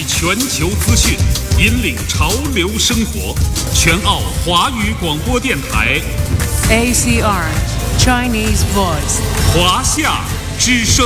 集全球资讯，引领潮流生活。全澳华语广播电台 ACR Chinese Voice 华夏之声。